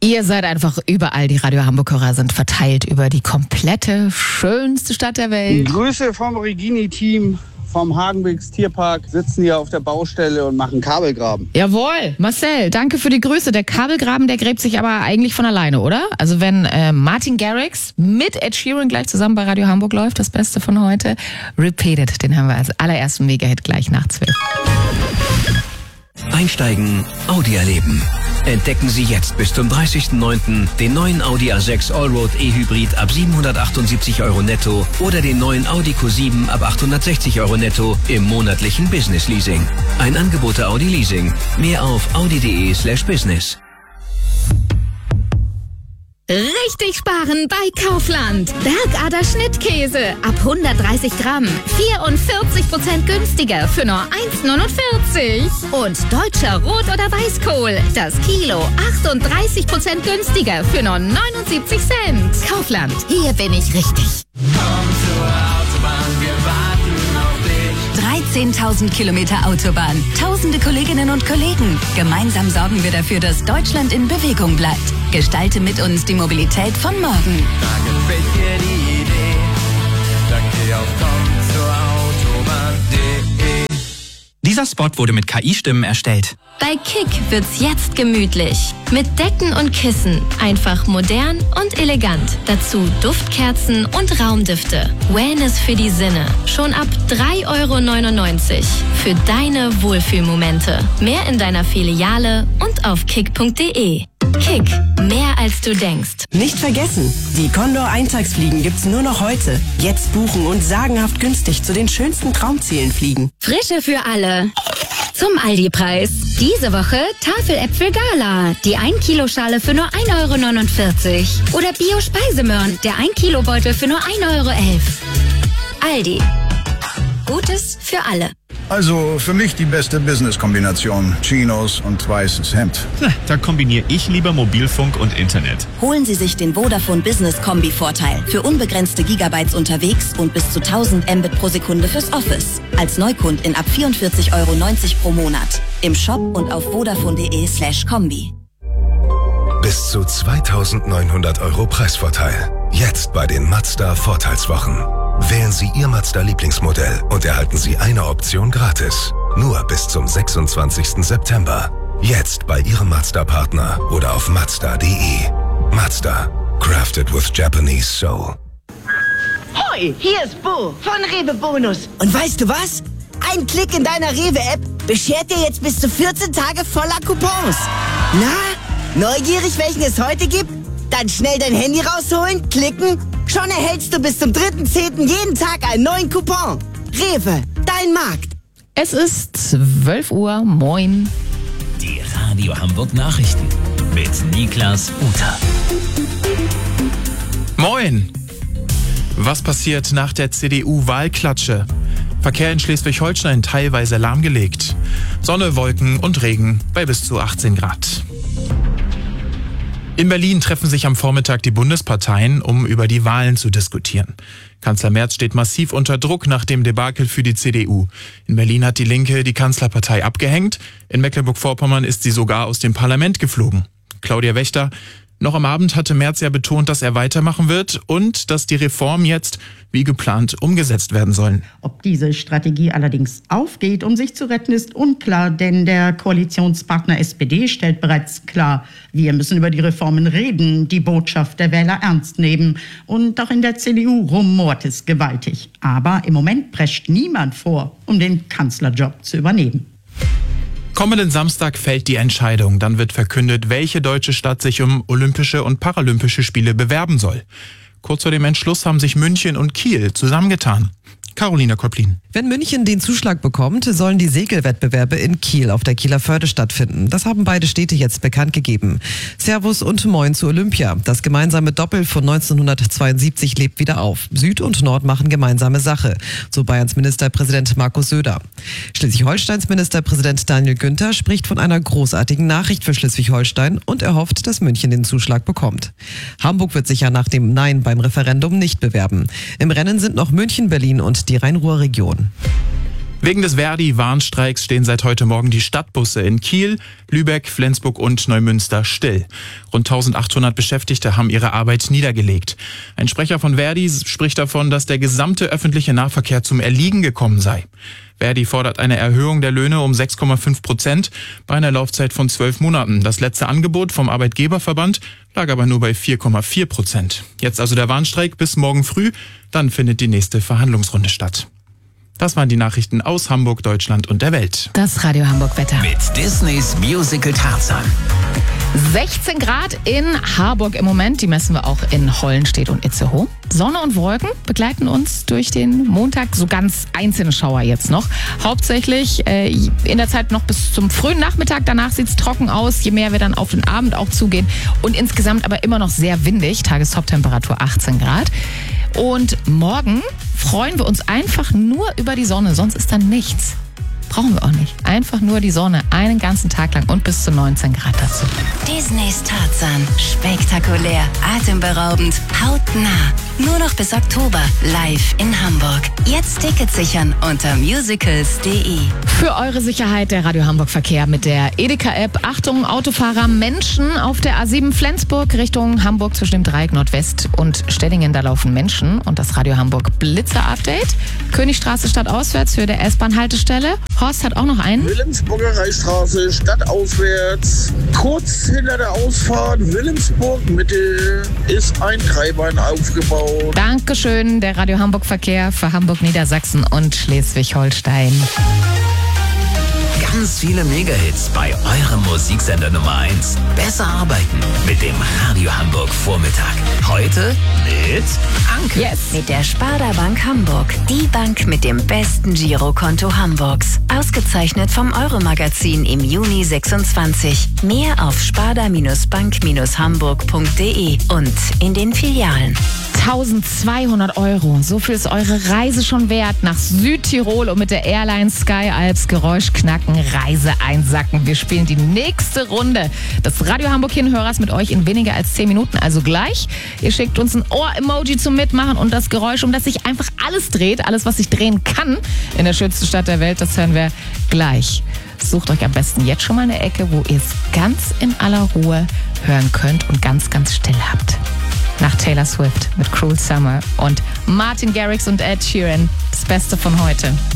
Ihr seid einfach überall. Die Radio Hamburg-Hörer sind verteilt über die komplette, schönste Stadt der Welt. Grüße vom Regini-Team vom Hagenbecks Tierpark. Sitzen hier auf der Baustelle und machen Kabelgraben. Jawohl. Marcel, danke für die Grüße. Der Kabelgraben, der gräbt sich aber eigentlich von alleine, oder? Also wenn Martin Garrix mit Ed Sheeran gleich zusammen bei Radio Hamburg läuft, das Beste von heute, Repeated, den haben wir als allerersten Mega-Hit gleich nach 12. Einsteigen, Audi erleben. Entdecken Sie jetzt bis zum 30.09. den neuen Audi A6 Allroad E-Hybrid ab 778 € netto oder den neuen Audi Q7 ab 860 € netto im monatlichen Business Leasing. Ein Angebot der Audi Leasing. Mehr auf audi.de/business. Richtig sparen bei Kaufland. Bergader Schnittkäse ab 130 Gramm. 44% günstiger für nur 1,49. Und deutscher Rot- oder Weißkohl. Das Kilo 38% günstiger für nur 79 Cent. Kaufland, hier bin ich richtig. Komm zur Autobahn, wir warten auf dich. 13.000 Kilometer Autobahn, tausende Kolleginnen und Kollegen. Gemeinsam sorgen wir dafür, dass Deutschland in Bewegung bleibt. Gestalte mit uns die Mobilität von morgen. Da gefällt dir die Idee. Dann geh auf kommzurautobahn.de. Dieser Spot wurde mit KI-Stimmen erstellt. Bei Kick wird's jetzt gemütlich. Mit Decken und Kissen. Einfach modern und elegant. Dazu Duftkerzen und Raumdüfte. Wellness für die Sinne. Schon ab 3,99 € für deine Wohlfühlmomente. Mehr in deiner Filiale und auf kick.de. Kick, mehr als du denkst. Nicht vergessen, die Condor-Eintagsfliegen gibt's nur noch heute. Jetzt buchen und sagenhaft günstig zu den schönsten Traumzielen fliegen. Frische für alle. Zum Aldi-Preis. Diese Woche Tafeläpfel Gala. Die 1 Kilo Schale für nur 1,49 €. Oder Bio-Speisemöhren. Der 1 Kilo Beutel für nur 1,11 €. Aldi. Gutes für alle. Also für mich die beste Business-Kombination. Chinos und weißes Hemd. Da kombiniere ich lieber Mobilfunk und Internet. Holen Sie sich den Vodafone Business Kombi-Vorteil. Für unbegrenzte Gigabytes unterwegs und bis zu 1000 Mbit pro Sekunde fürs Office. Als Neukundin ab 44,90 € pro Monat. Im Shop und auf vodafone.de/kombi. Bis zu 2.900 € Preisvorteil. Jetzt bei den Mazda Vorteilswochen. Wählen Sie Ihr Mazda-Lieblingsmodell und erhalten Sie eine Option gratis. Nur bis zum 26. September. Jetzt bei Ihrem Mazda-Partner oder auf Mazda.de. Mazda. Crafted with Japanese Soul. Hoi, hier ist Bo von Rewe Bonus. Und weißt du was? Ein Klick in deiner Rewe-App beschert dir jetzt bis zu 14 Tage voller Coupons. Na, neugierig, welchen es heute gibt? Dann schnell dein Handy rausholen, klicken. Schon erhältst du bis zum 3.10. jeden Tag einen neuen Coupon. Rewe, dein Markt. Es ist 12 Uhr, moin. Die Radio Hamburg Nachrichten mit Niklas Uter. Moin! Was passiert nach der CDU-Wahlklatsche? Verkehr in Schleswig-Holstein teilweise lahmgelegt. Sonne, Wolken und Regen bei bis zu 18 Grad. In Berlin treffen sich am Vormittag die Bundesparteien, um über die Wahlen zu diskutieren. Kanzler Merz steht massiv unter Druck nach dem Debakel für die CDU. In Berlin hat die Linke die Kanzlerpartei abgehängt. In Mecklenburg-Vorpommern ist sie sogar aus dem Parlament geflogen. Claudia Wächter: Noch am Abend hatte Merz ja betont, dass er weitermachen wird und dass die Reformen jetzt wie geplant umgesetzt werden sollen. Ob diese Strategie allerdings aufgeht, um sich zu retten, ist unklar, denn der Koalitionspartner SPD stellt bereits klar, wir müssen über die Reformen reden, die Botschaft der Wähler ernst nehmen. Und auch in der CDU rumort es gewaltig. Aber im Moment prescht niemand vor, um den Kanzlerjob zu übernehmen. Kommenden Samstag fällt die Entscheidung. Dann wird verkündet, welche deutsche Stadt sich um Olympische und Paralympische Spiele bewerben soll. Kurz vor dem Entschluss haben sich München und Kiel zusammengetan. Carolina Kopplin. Wenn München den Zuschlag bekommt, sollen die Segelwettbewerbe in Kiel auf der Kieler Förde stattfinden. Das haben beide Städte jetzt bekannt gegeben. Servus und Moin zu Olympia. Das gemeinsame Doppel von 1972 lebt wieder auf. Süd und Nord machen gemeinsame Sache, so Bayerns Ministerpräsident Markus Söder. Schleswig-Holsteins Ministerpräsident Daniel Günther spricht von einer großartigen Nachricht für Schleswig-Holstein und er hofft, dass München den Zuschlag bekommt. Hamburg wird sich ja nach dem Nein beim Referendum nicht bewerben. Im Rennen sind noch München, Berlin und die Rhein-Ruhr-Region. Wegen des Verdi-Warnstreiks stehen seit heute Morgen die Stadtbusse in Kiel, Lübeck, Flensburg und Neumünster still. Rund 1800 Beschäftigte haben ihre Arbeit niedergelegt. Ein Sprecher von Verdi spricht davon, dass der gesamte öffentliche Nahverkehr zum Erliegen gekommen sei. Verdi fordert eine Erhöhung der Löhne um 6,5% bei einer Laufzeit von 12 Monaten. Das letzte Angebot vom Arbeitgeberverband lag aber nur bei 4,4%. Jetzt also der Warnstreik bis morgen früh, dann findet die nächste Verhandlungsrunde statt. Das waren die Nachrichten aus Hamburg, Deutschland und der Welt. Das Radio Hamburg Wetter. Mit Disneys Musical Tarzan. 16 Grad in Harburg im Moment. Die messen wir auch in Hollenstedt und Itzehoe. Sonne und Wolken begleiten uns durch den Montag. So ganz einzelne Schauer jetzt noch. Hauptsächlich in der Zeit noch bis zum frühen Nachmittag. Danach sieht es trocken aus, je mehr wir dann auf den Abend auch zugehen. Und insgesamt aber immer noch sehr windig. Tagestoptemperatur 18 Grad. Und morgen freuen wir uns einfach nur über die Sonne. Sonst ist dann nichts. Brauchen wir auch nicht. Einfach nur die Sonne einen ganzen Tag lang und bis zu 19 Grad dazu. Disneys Tarzan. Spektakulär, atemberaubend, hautnah. Nur noch bis Oktober live in Hamburg. Jetzt Tickets sichern unter musicals.de. Für eure Sicherheit der Radio Hamburg Verkehr mit der Edeka-App. Achtung, Autofahrer, Menschen auf der A7 Flensburg Richtung Hamburg zwischen dem Dreieck Nordwest und Steddingen. Da laufen Menschen und das Radio Hamburg Blitzer-Update. Königstraße stadtauswärts für der S-Bahn-Haltestelle. Horst hat auch noch einen. Wilhelmsburger Reichsstraße, stadtauswärts. Kurz hinter der Ausfahrt Wilhelmsburg Mitte ist ein Dreibahn aufgebaut. Dankeschön, der Radio Hamburg Verkehr für Hamburg, Niedersachsen und Schleswig-Holstein. Ganz viele Mega-Hits bei eurem Musiksender Nummer 1. Besser arbeiten mit dem Radio Hamburg Vormittag. Heute mit Anke. Yes. Mit der Sparda Bank Hamburg. Die Bank mit dem besten Girokonto Hamburgs. Ausgezeichnet vom Euro-Magazin im Juni 26. Mehr auf sparda-bank-hamburg.de und in den Filialen. 1.200 €. So viel ist eure Reise schon wert nach Südtirol und mit der Airline Sky Alps Geräusch knacken, Reise einsacken. Wir spielen die nächste Runde des Radio Hamburg Hinhörers mit euch in weniger als 10 Minuten, also gleich. Ihr schickt uns ein Ohr-Emoji zum Mitmachen und das Geräusch, um das sich einfach alles dreht, alles, was sich drehen kann in der schönsten Stadt der Welt, das hören wir gleich. Sucht euch am besten jetzt schon mal eine Ecke, wo ihr es ganz in aller Ruhe hören könnt und ganz, ganz still habt. Nach Taylor Swift mit Cruel Summer und Martin Garrix und Ed Sheeran. Das Beste von heute.